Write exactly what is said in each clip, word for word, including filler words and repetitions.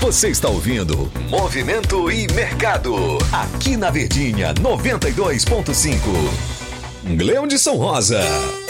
Você está ouvindo Movimento e Mercado, aqui na Verdinha noventa e dois ponto cinco. Gleudson Rosa.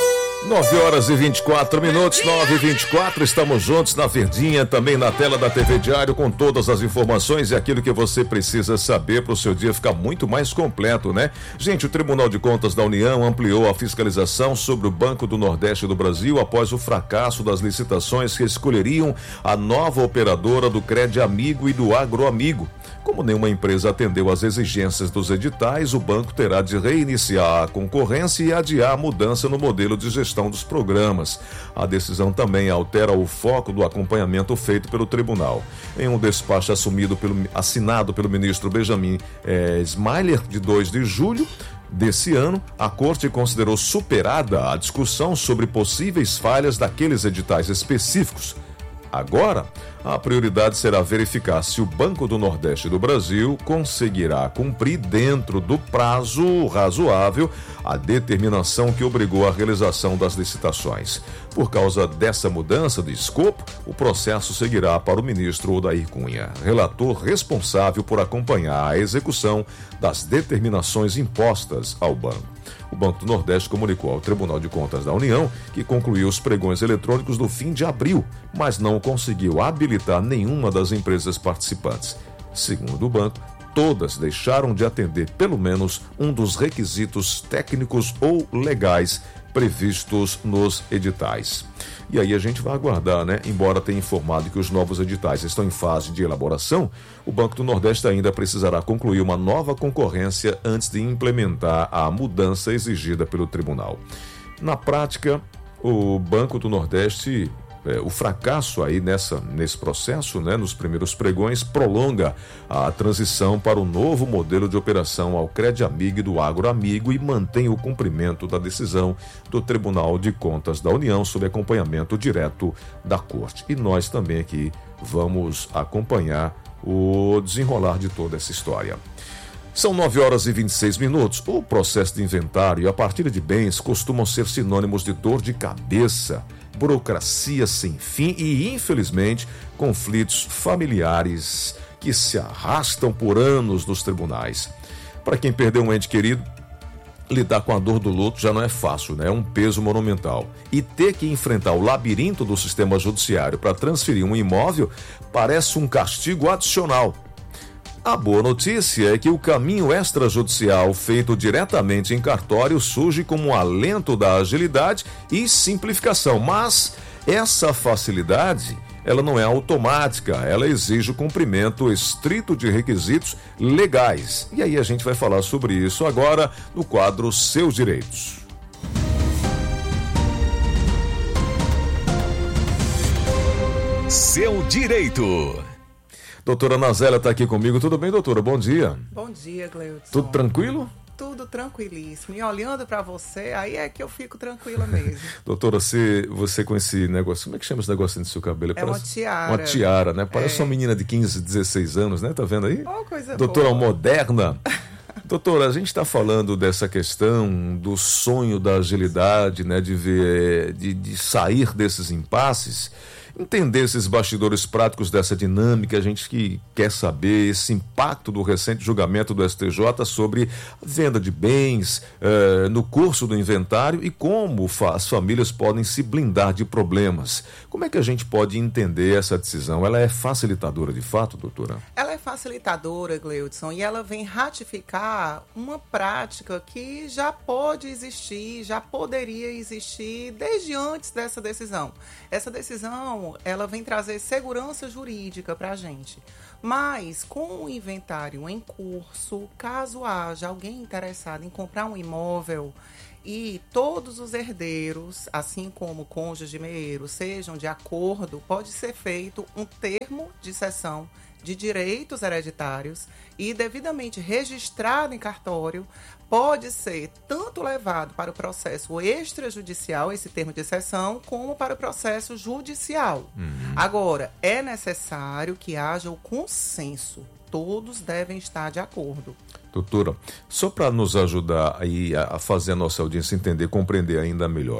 nove horas e vinte e quatro minutos, nove e vinte e quatro, estamos juntos na Verdinha, também na tela da T V Diário, com todas as informações e aquilo que você precisa saber para o seu dia ficar muito mais completo, né? Gente, o Tribunal de Contas da União ampliou a fiscalização sobre o Banco do Nordeste do Brasil após o fracasso das licitações que escolheriam a nova operadora do Crédito Amigo e do Agroamigo. Como nenhuma empresa atendeu às exigências dos editais, o banco terá de reiniciar a concorrência e adiar a mudança no modelo de gestão dos programas. A decisão também altera o foco do acompanhamento feito pelo tribunal. Em um despacho assumido pelo, assinado pelo ministro Benjamin eh, Smiler, de dois de julho desse ano, a Corte considerou superada a discussão sobre possíveis falhas daqueles editais específicos. Agora, a prioridade será verificar se o Banco do Nordeste do Brasil conseguirá cumprir dentro do prazo razoável a determinação que obrigou a realização das licitações. Por causa dessa mudança de escopo, o processo seguirá para o ministro Odair Cunha, relator responsável por acompanhar a execução das determinações impostas ao banco. O Banco do Nordeste comunicou ao Tribunal de Contas da União que concluiu os pregões eletrônicos no fim de abril, mas não conseguiu habilitar nenhuma das empresas participantes. Segundo o banco, todas deixaram de atender pelo menos um dos requisitos técnicos ou legais previstos nos editais. E aí a gente vai aguardar, né? Embora tenha informado que os novos editais estão em fase de elaboração, o Banco do Nordeste ainda precisará concluir uma nova concorrência antes de implementar a mudança exigida pelo tribunal. Na prática, o Banco do Nordeste, é, o fracasso aí nessa, nesse processo, né, nos primeiros pregões, prolonga a transição para o novo modelo de operação ao Crédito Amigo e do Agroamigo e mantém o cumprimento da decisão do Tribunal de Contas da União sob acompanhamento direto da Corte. E nós também aqui vamos acompanhar o desenrolar de toda essa história. São nove horas e vinte e seis minutos. O processo de inventário e a partilha de bens costumam ser sinônimos de dor de cabeça, burocracia sem fim e, infelizmente, conflitos familiares que se arrastam por anos nos tribunais. Para quem perdeu um ente querido, lidar com a dor do luto já não é fácil, né? É um peso monumental. E ter que enfrentar o labirinto do sistema judiciário para transferir um imóvel parece um castigo adicional. A boa notícia é que o caminho extrajudicial feito diretamente em cartório surge como um alento da agilidade e simplificação, mas essa facilidade, ela não é automática, ela exige o cumprimento estrito de requisitos legais. E aí a gente vai falar sobre isso agora no quadro Seus Direitos. Seu Direito. Doutora Ana Zélia está aqui comigo. Tudo bem, doutora? Bom dia. Bom dia, Gleudson. Tudo tranquilo? Tudo tranquilíssimo. E olhando para você, aí é que eu fico tranquila mesmo. Doutora, você, você com esse negócio, como é que chama esse negócio no seu cabelo? É uma tiara. Uma tiara, né? Parece é. uma menina de quinze, dezesseis anos, né? Tá vendo aí? Oh, coisa doutora boa. Moderna. Doutora, a gente está falando dessa questão do sonho da agilidade, né? De ver, de, de sair desses impasses. Entender esses bastidores práticos dessa dinâmica, a gente que quer saber esse impacto do recente julgamento do S T J sobre a venda de bens eh, no curso do inventário e como fa- as famílias podem se blindar de problemas. Como é que a gente pode entender essa decisão? Ela é facilitadora de fato, doutora? Ela é facilitadora, Gleudson, e ela vem ratificar uma prática que já pode existir, já poderia existir desde antes dessa decisão. Essa decisão, ela vem trazer segurança jurídica para a gente. Mas, com o inventário em curso, caso haja alguém interessado em comprar um imóvel e todos os herdeiros, assim como cônjuges de meio, sejam de acordo, pode ser feito um termo de cessão de direitos hereditários e devidamente registrado em cartório, pode ser tanto levado para o processo extrajudicial, esse termo de cessão, como para o processo judicial. Uhum. Agora, é necessário que haja o consenso. Todos devem estar de acordo. Doutora, só para nos ajudar aí a fazer a nossa audiência entender, compreender ainda melhor,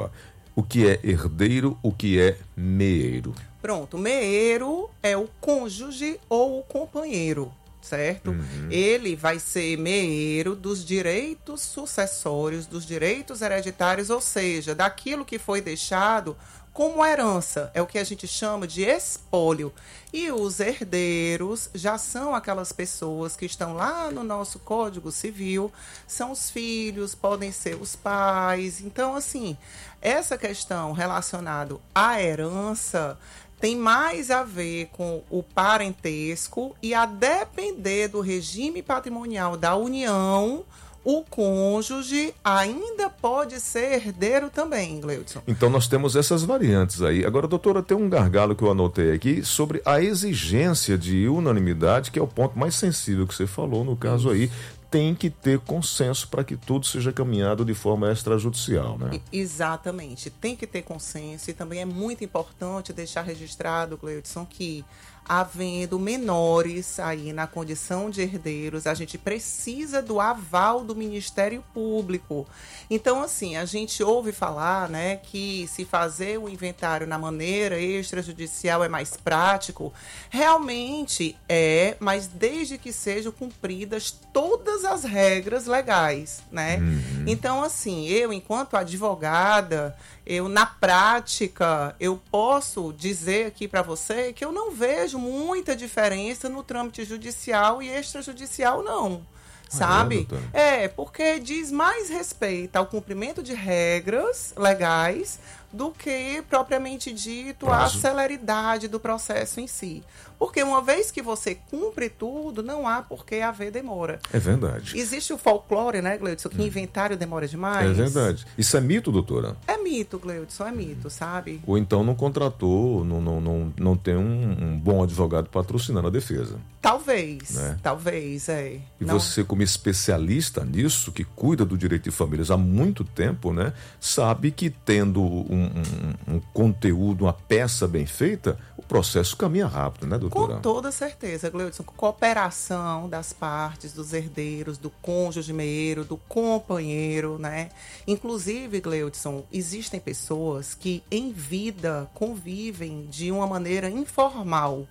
o que é herdeiro, o que é meeiro? Pronto, meeiro é o cônjuge ou o companheiro, certo? Uhum. Ele vai ser meeiro dos direitos sucessórios, dos direitos hereditários, ou seja, daquilo que foi deixado como herança, é o que a gente chama de espólio. E os herdeiros já são aquelas pessoas que estão lá no nosso Código Civil, são os filhos, podem ser os pais. Então, assim, essa questão relacionada à herança tem mais a ver com o parentesco e, a depender do regime patrimonial da união, o cônjuge ainda pode ser herdeiro também, Gleudson. Então nós temos essas variantes aí. Agora, doutora, tem um gargalo que eu anotei aqui sobre a exigência de unanimidade, que é o ponto mais sensível que você falou no caso aí. Tem que ter consenso para que tudo seja caminhado de forma extrajudicial, né? Exatamente, tem que ter consenso, e também é muito importante deixar registrado, Gleudson, que havendo menores aí na condição de herdeiros, a gente precisa do aval do Ministério Público. Então, assim, a gente ouve falar, né, que se fazer o inventário na maneira extrajudicial é mais prático. Realmente é, mas desde que sejam cumpridas todas as regras legais, né? Uhum. Então, assim, eu, enquanto advogada, eu, na prática, eu posso dizer aqui para você que eu não vejo muita diferença no trâmite judicial e extrajudicial, não. Sabe? Ah, é, é, porque diz mais respeito ao cumprimento de regras legais do que, propriamente dito, Prazo. a celeridade do processo em si. Porque uma vez que você cumpre tudo, não há por que haver demora. É verdade. Existe o folclore, né, Gleudson, que hum. inventário demora demais. É verdade. Isso é mito, doutora? É mito, Gleudson, é mito, sabe? Ou então não contratou, não, não, não, não tem um, um bom advogado patrocinando a defesa. Talvez, né? talvez, é. E não... você, como especialista nisso, que cuida do direito de famílias há muito tempo, né, sabe que tendo um, um, um conteúdo, uma peça bem feita, o processo caminha rápido, né, doutora? Com toda certeza, Gleudson, com cooperação das partes, dos herdeiros, do cônjuge meeiro, do companheiro, né? Inclusive, Gleudson, existem pessoas que em vida convivem de uma maneira informal.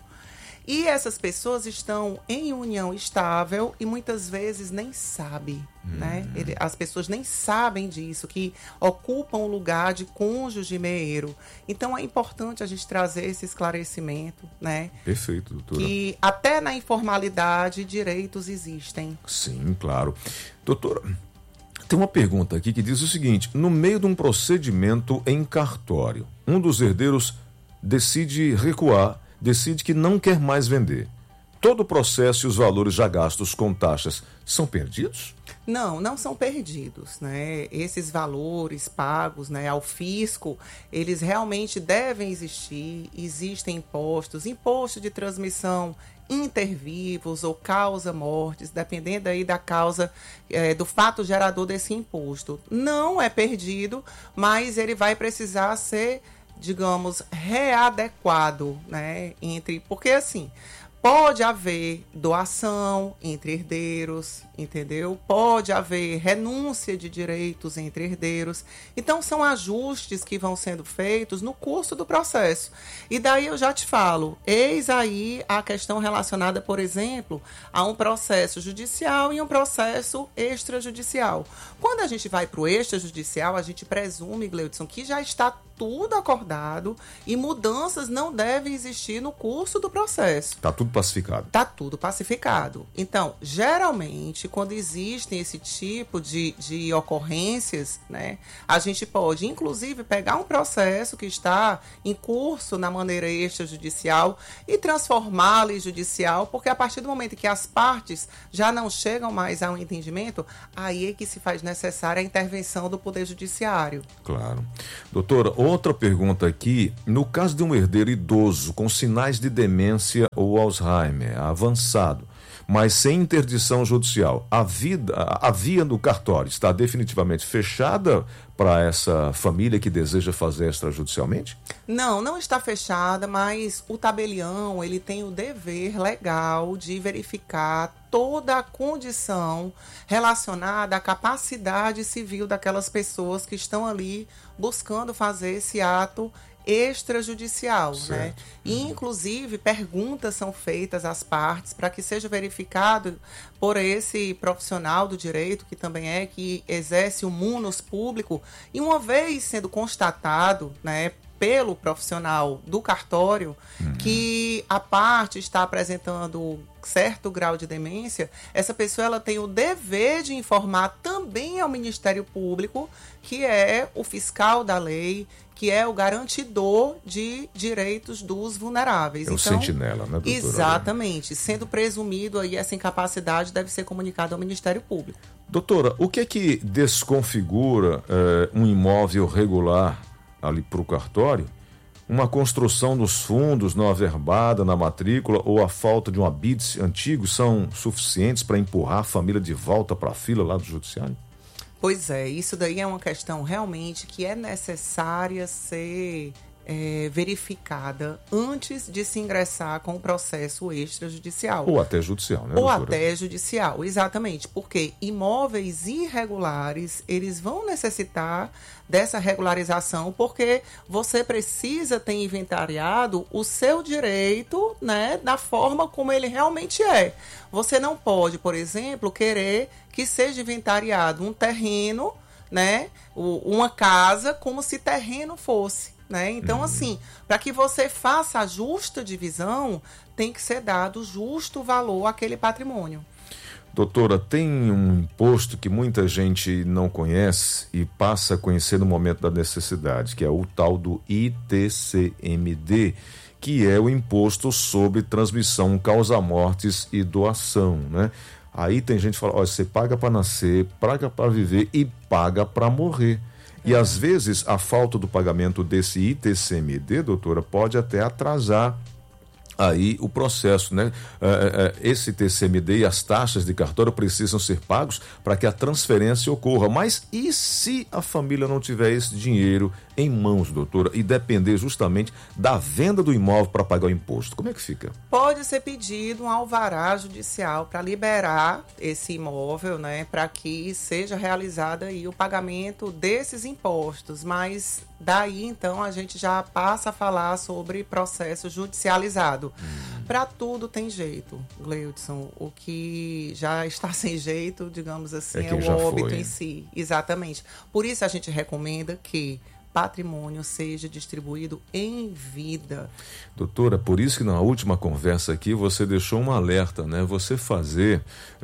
E essas pessoas estão em união estável e muitas vezes nem sabem, uhum. né? Ele, as pessoas nem sabem disso, que ocupam o lugar de cônjuge meeiro. Então é importante a gente trazer esse esclarecimento, né? Perfeito, doutora. Que até na informalidade direitos existem. Sim, claro. Doutora, tem uma pergunta aqui que diz o seguinte: no meio de um procedimento em cartório, um dos herdeiros decide recuar, decide que não quer mais vender. Todo o processo e os valores já gastos com taxas são perdidos? Não, não são perdidos, né? Esses valores pagos, né, ao fisco, eles realmente devem existir. Existem impostos, imposto de transmissão intervivos ou causa-mortes, dependendo aí da causa, é, do fato gerador desse imposto. Não é perdido, mas ele vai precisar ser, digamos, readequado, né? Entre, porque assim, pode haver doação entre herdeiros, entendeu? Pode haver renúncia de direitos entre herdeiros. Então, são ajustes que vão sendo feitos no curso do processo. E daí eu já te falo, eis aí a questão relacionada, por exemplo, a um processo judicial e um processo extrajudicial. Quando a gente vai para o extrajudicial, a gente presume, Gleudson, que já está tudo acordado e mudanças não devem existir no curso do processo. Está tudo pacificado. Está tudo pacificado. Então, geralmente, quando existem esse tipo de, de ocorrências, né, a gente pode, inclusive, pegar um processo que está em curso na maneira extrajudicial e transformá-lo em judicial, porque a partir do momento que as partes já não chegam mais a um entendimento, aí é que se faz necessária a intervenção do Poder Judiciário. Claro. Doutora, outra pergunta aqui: no caso de um herdeiro idoso com sinais de demência ou Alzheimer avançado, mas sem interdição judicial. A, vida, a via do cartório está definitivamente fechada para essa família que deseja fazer extrajudicialmente? Não, não está fechada, mas o tabelião ele tem o dever legal de verificar toda a condição relacionada à capacidade civil daquelas pessoas que estão ali buscando fazer esse ato extrajudicial, né? E, inclusive, perguntas são feitas às partes para que seja verificado por esse profissional do direito, que também é, que exerce o munus público, e uma vez sendo constatado, né, pelo profissional do cartório, uhum. que a parte está apresentando certo grau de demência, essa pessoa ela tem o dever de informar também ao Ministério Público, que é o fiscal da lei, que é o garantidor de direitos dos vulneráveis. É o então, sentinela, né, doutora? Exatamente. Sendo presumido aí essa incapacidade, deve ser comunicado ao Ministério Público. Doutora, o que é que desconfigura é, um imóvel regular ali para o cartório? Uma construção dos fundos não averbada na matrícula ou a falta de um habite antigo são suficientes para empurrar a família de volta para a fila lá do judiciário? Pois é, isso daí é uma questão realmente que é necessária ser é, verificada antes de se ingressar com o processo extrajudicial. Ou até judicial, né, Ou doutora? até judicial, exatamente, porque imóveis irregulares, eles vão necessitar dessa regularização, porque você precisa ter inventariado o seu direito, né, da forma como ele realmente é. Você não pode, por exemplo, querer que seja inventariado um terreno, né, uma casa, como se terreno fosse, né? Então, uhum. assim, para que você faça a justa divisão, tem que ser dado justo valor àquele patrimônio. Doutora, tem um imposto que muita gente não conhece e passa a conhecer no momento da necessidade, que é o tal do I T C M D, que é o Imposto sobre Transmissão, Causa-Mortes e Doação, né? Aí tem gente que fala, ó, você paga para nascer, paga para viver e paga para morrer. E às vezes a falta do pagamento desse I T C M D, doutora, pode até atrasar aí o processo, né? Esse I T C M D e as taxas de cartório precisam ser pagos para que a transferência ocorra. Mas e se a família não tiver esse dinheiro em mãos, doutora, e depender justamente da venda do imóvel para pagar o imposto? Como é que fica? Pode ser pedido um alvará judicial para liberar esse imóvel, né? Para que seja realizado aí o pagamento desses impostos. Mas daí, então, a gente já passa a falar sobre processo judicializado. Hum. Para tudo tem jeito, Gleudson. O que já está sem jeito, digamos assim, é, é o óbito em si. Exatamente. Por isso a gente recomenda que patrimônio seja distribuído em vida. Doutora, por isso que na última conversa aqui você deixou um alerta, né? Você fazer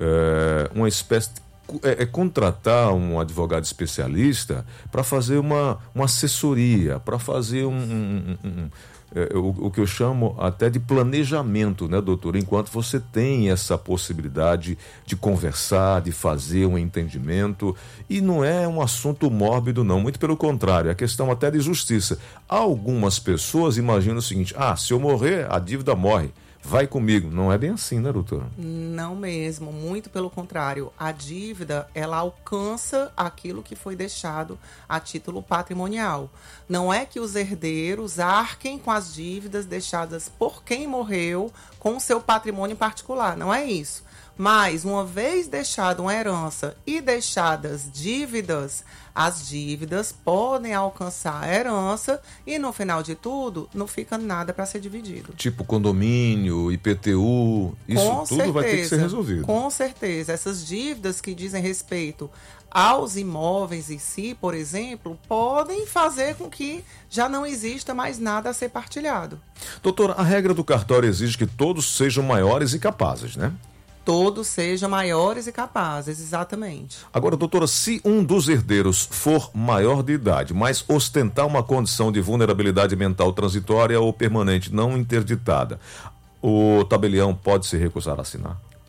é, uma espécie de É, é contratar um advogado especialista para fazer uma, uma assessoria, para fazer um, um, um, um é, o, o que eu chamo até de planejamento, né, doutor? Enquanto você tem essa possibilidade de conversar, de fazer um entendimento, e não é um assunto mórbido, não, muito pelo contrário, é questão até de justiça. Algumas pessoas imaginam o seguinte, ah, se eu morrer, a dívida morre. Vai comigo. Não é bem assim, né, doutora? Não mesmo, muito pelo contrário. A dívida, ela alcança aquilo que foi deixado a título patrimonial. Não é que os herdeiros arquem com as dívidas deixadas por quem morreu com o seu patrimônio particular. Não é isso. Mas, uma vez deixada uma herança e deixadas dívidas, as dívidas podem alcançar a herança e, no final de tudo, não fica nada para ser dividido. Tipo condomínio, I P T U, isso com tudo certeza, vai ter que ser resolvido. Com certeza. Essas dívidas que dizem respeito aos imóveis em si, por exemplo, podem fazer com que já não exista mais nada a ser partilhado. Doutora, a regra do cartório exige que todos sejam maiores e capazes, né? Todos sejam maiores e capazes, exatamente. Agora, doutora, se um dos herdeiros for maior de idade, mas ostentar uma condição de vulnerabilidade mental transitória ou permanente não interditada, o tabelião pode se recusar a assinar?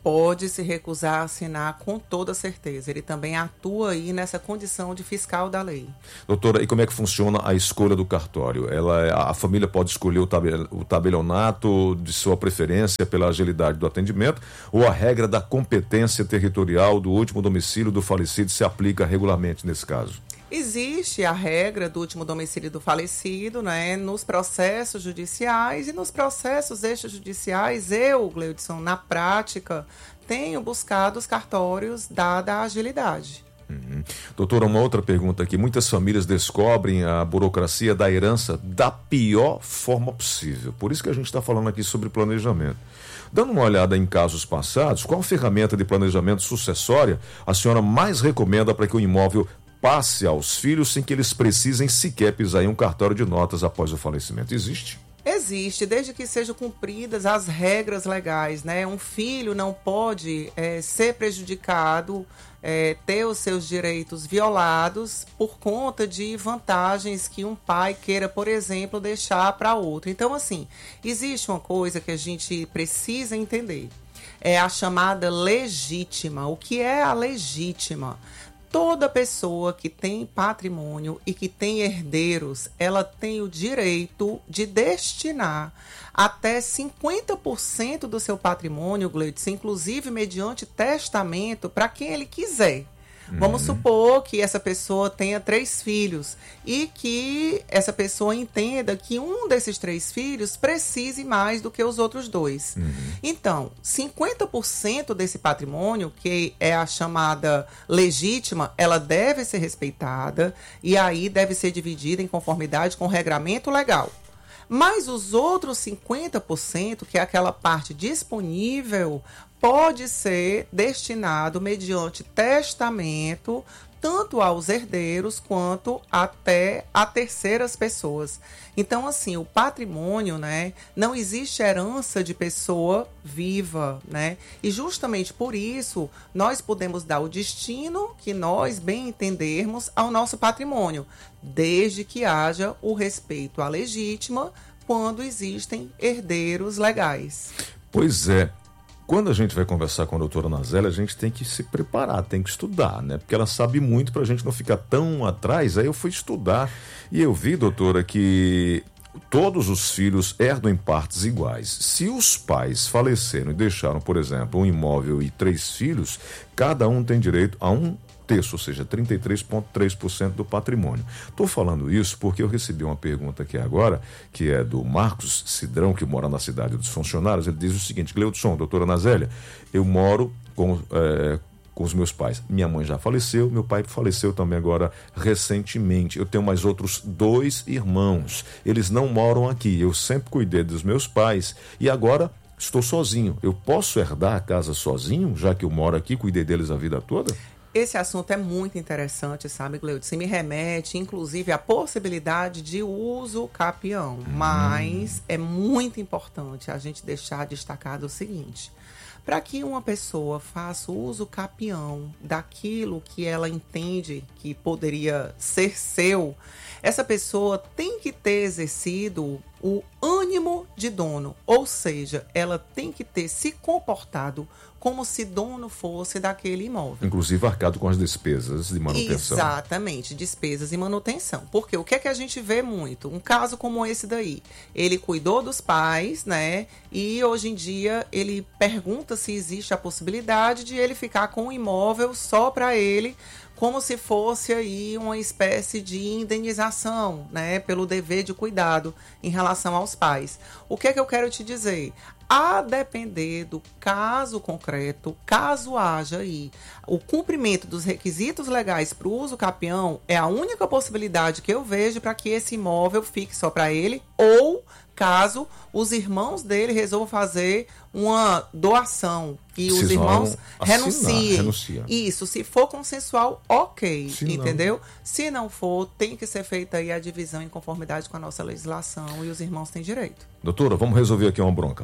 pode se recusar a assinar com toda certeza. Ele também atua aí nessa condição de fiscal da lei. Doutora, e como é que funciona a escolha do cartório? Ela, a família pode escolher o, tabel, o tabelionato de sua preferência pela agilidade do atendimento, ou a regra da competência territorial do último domicílio do falecido se aplica regularmente nesse caso? Existe a regra do último domicílio do falecido, né, nos processos judiciais e nos processos extrajudiciais. Eu, Gleudson, na prática, tenho buscado os cartórios dada a agilidade. Uhum. Doutora, uma outra pergunta aqui. Muitas famílias descobrem a burocracia da herança da pior forma possível. Por isso que a gente está falando aqui sobre planejamento. Dando uma olhada em casos passados, qual ferramenta de planejamento sucessória a senhora mais recomenda para que o imóvel passe aos filhos sem que eles precisem sequer pisar em um cartório de notas após o falecimento? Existe? Existe, desde que sejam cumpridas as regras legais, né? Um filho não pode é, ser prejudicado, é, ter os seus direitos violados por conta de vantagens que um pai queira, por exemplo, deixar para outro. Então, assim, existe uma coisa que a gente precisa entender. É a chamada legítima. O que é a legítima? Toda pessoa que tem patrimônio e que tem herdeiros, ela tem o direito de destinar até cinquenta por cento do seu patrimônio, Gleudson, inclusive mediante testamento, para quem ele quiser. Uhum. Vamos supor que essa pessoa tenha três filhos e que essa pessoa entenda que um desses três filhos precise mais do que os outros dois. Uhum. Então, cinquenta por cento desse patrimônio, que é a chamada legítima, ela deve ser respeitada e aí deve ser dividida em conformidade com o regramento legal. Mas os outros cinquenta por cento, que é aquela parte disponível, pode ser destinado mediante testamento tanto aos herdeiros quanto até a terceiras pessoas. Então, assim, o patrimônio, né, não existe herança de pessoa viva, né? E justamente por isso nós podemos dar o destino que nós bem entendermos ao nosso patrimônio, desde que haja o respeito à legítima quando existem herdeiros legais. Pois é. Quando a gente vai conversar com a doutora Nazélia, a gente tem que se preparar, tem que estudar, né? Porque ela sabe muito para a gente não ficar tão atrás. Aí eu fui estudar e eu vi, doutora, que todos os filhos herdam em partes iguais. Se os pais faleceram e deixaram, por exemplo, um imóvel e três filhos, cada um tem direito a um terço, ou seja, trinta e três vírgula três por cento do patrimônio. Estou falando isso porque eu recebi uma pergunta aqui agora, que é do Marcos Cidrão, que mora na cidade dos funcionários. Ele diz o seguinte: Gleudson, doutora Nazélia, eu moro com, é, com os meus pais. Minha mãe já faleceu, meu pai faleceu também agora recentemente. Eu tenho mais outros dois irmãos. Eles não moram aqui. Eu sempre cuidei dos meus pais e agora estou sozinho. Eu posso herdar a casa sozinho, já que eu moro aqui, cuidei deles a vida toda? Esse assunto é muito interessante, sabe, Gleudson? Me remete, inclusive, à possibilidade de uso capião. Hum. Mas é muito importante a gente deixar destacado o seguinte: para que uma pessoa faça uso capião daquilo que ela entende que poderia ser seu, essa pessoa tem que ter exercido o ânimo de dono, ou seja, ela tem que ter se comportado como se dono fosse daquele imóvel. Inclusive arcado com as despesas de manutenção. Exatamente, despesas e manutenção. Porque o que é que a gente vê muito? Um caso como esse daí. Ele cuidou dos pais, né? E hoje em dia ele pergunta se existe a possibilidade de ele ficar com um imóvel só para ele, como se fosse aí uma espécie de indenização, né, pelo dever de cuidado em relação aos pais. O que é que eu quero te dizer? A depender do caso concreto, caso haja aí o cumprimento dos requisitos legais para o uso capião, é a única possibilidade que eu vejo para que esse imóvel fique só para ele, ou caso os irmãos dele resolvam fazer uma doação e os irmãos renunciem. Renuncia. Isso, se for consensual, ok, se entendeu? Não. Se não for, tem que ser feita aí a divisão em conformidade com a nossa legislação e os irmãos têm direito. Doutora, vamos resolver aqui uma bronca.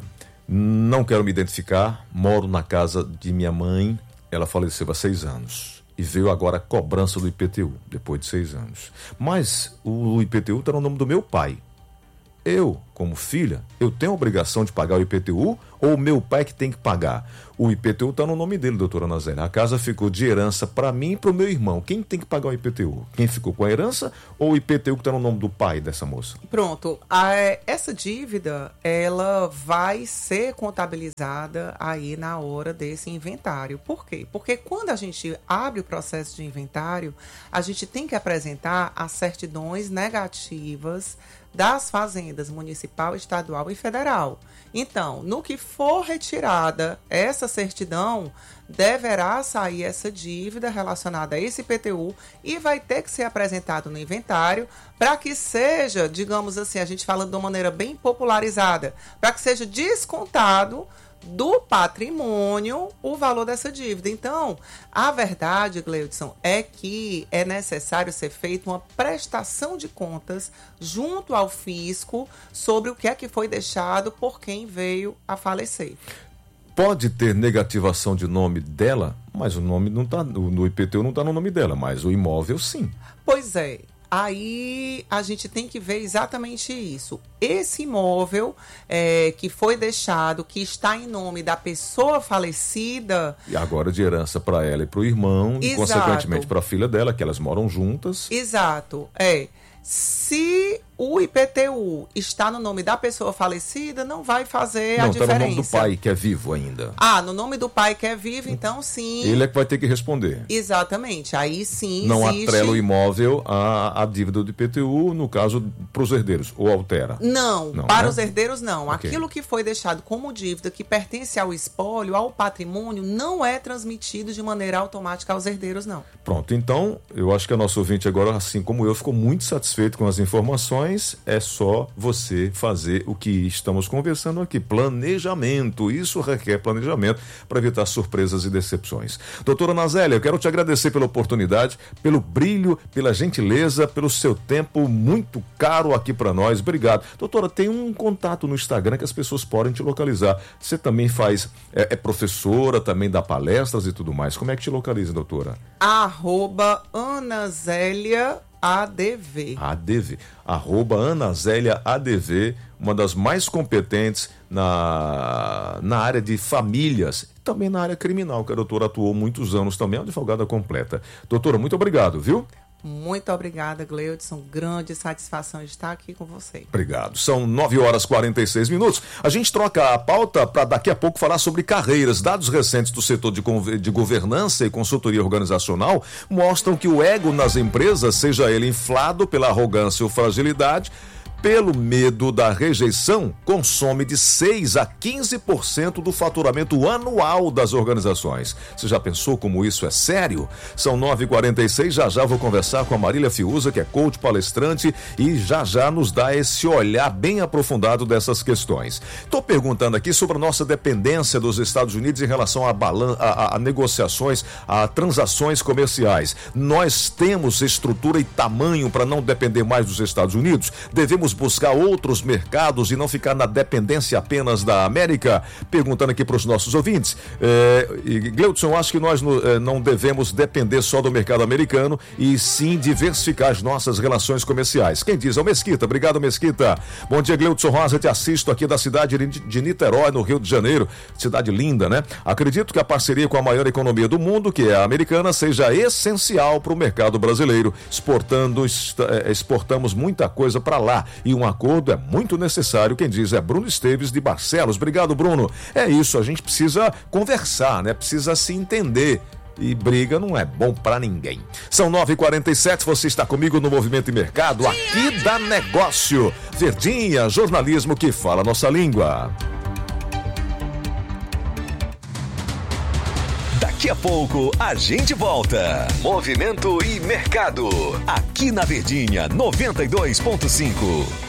Não quero me identificar, moro na casa de minha mãe, ela faleceu há seis anos. E veio agora a cobrança do I P T U, depois de seis anos. Mas o I P T U está no nome do meu pai. eu, como filha, eu tenho a obrigação de pagar o I P T U ou o meu pai que tem que pagar? O I P T U está no nome dele, doutora Ana Zélia. A casa ficou de herança para mim e para o meu irmão. Quem tem que pagar o I P T U? Quem ficou com a herança ou o I P T U que está no nome do pai dessa moça? Pronto. A, essa dívida, ela vai ser contabilizada aí na hora desse inventário. Por quê? Porque quando a gente abre o processo de inventário, a gente tem que apresentar as certidões negativas das fazendas municipal, estadual e federal. Então, no que for retirada essa certidão, deverá sair essa dívida relacionada a esse I P T U e vai ter que ser apresentado no inventário para que seja, digamos assim, a gente fala de uma maneira bem popularizada, para que seja descontado do patrimônio o valor dessa dívida. Então, a verdade, Gleudson, é que é necessário ser feita uma prestação de contas junto ao fisco sobre o que é que foi deixado por quem veio a falecer. Pode ter negativação de nome dela, mas o nome não tá, no I P T U não está no nome dela, mas o imóvel sim. Pois é. Aí a gente tem que ver exatamente isso. Esse imóvel é, que foi deixado, que está em nome da pessoa falecida... E agora de herança para ela e para o irmão, Exato. E consequentemente para a filha dela, que elas moram juntas. Exato, é. Se o I P T U está no nome da pessoa falecida, não vai fazer não, a diferença. Não, está no nome do pai, que é vivo ainda. Ah, no nome do pai que é vivo, então sim. Ele é que vai ter que responder. Exatamente, aí sim não existe... atrela o imóvel à, à dívida do I P T U, no caso, para os herdeiros, ou altera? Não, não para né? os herdeiros não. Okay. Aquilo que foi deixado como dívida, que pertence ao espólio, ao patrimônio, não é transmitido de maneira automática aos herdeiros, não. Pronto, então, eu acho que a nossa ouvinte agora, assim como eu, ficou muito satisfeito com as informações. É só você fazer o que estamos conversando aqui, planejamento. Isso requer planejamento para evitar surpresas e decepções. Doutora Ana Zélia, eu quero te agradecer pela oportunidade, pelo brilho, pela gentileza, pelo seu tempo muito caro aqui para nós. Obrigado. Doutora, tem um contato no Instagram que as pessoas podem te localizar. Você também faz, é, é professora, também dá palestras e tudo mais. Como é que te localiza, doutora? Arroba Ana Zélia A D V. A D V. Arroba Ana Zélia A D V, uma das mais competentes na, na área de famílias, também na área criminal, que a doutora atuou muitos anos também, é uma advogada completa. Doutora, muito obrigado, viu? Muito obrigada, Gleudson. Grande satisfação de estar aqui com você. Obrigado. São nove horas e quarenta e seis minutos. A gente troca a pauta para daqui a pouco falar sobre carreiras. Dados recentes do setor de, de governança e consultoria organizacional mostram que o ego nas empresas, seja ele inflado pela arrogância ou fragilidade, pelo medo da rejeição, consome de seis a quinze por cento do faturamento anual das organizações. Você já pensou como isso é sério? São nove e quarenta e seis, já já vou conversar com a Marília Fiuza, que é coach palestrante, e já já nos dá esse olhar bem aprofundado dessas questões. Estou perguntando aqui sobre a nossa dependência dos Estados Unidos em relação a, balan- a, a, a negociações, a transações comerciais. Nós temos estrutura e tamanho para não depender mais dos Estados Unidos? Devemos buscar outros mercados e não ficar na dependência apenas da América? Perguntando aqui para os nossos ouvintes. É, e Gleudson, acho que nós no, é, não devemos depender só do mercado americano e sim diversificar as nossas relações comerciais. Quem diz é o Mesquita. Obrigado, Mesquita. Bom dia, Gleudson Rosa. Te assisto aqui da cidade de Niterói, no Rio de Janeiro. Cidade linda, né? Acredito que a parceria com a maior economia do mundo, que é a americana, seja essencial para o mercado brasileiro. Exportando, exportamos muita coisa para lá. E um acordo é muito necessário. Quem diz é Bruno Esteves de Barcelos. Obrigado, Bruno. É isso, a gente precisa conversar, né? Precisa se entender. E briga não é bom pra ninguém. São nove e quarenta e sete, você está comigo no Movimento e Mercado, aqui da Negócio. Verdinha, jornalismo que fala a nossa língua. Daqui a pouco a gente volta. Movimento e Mercado, aqui na Verdinha noventa e dois ponto cinco.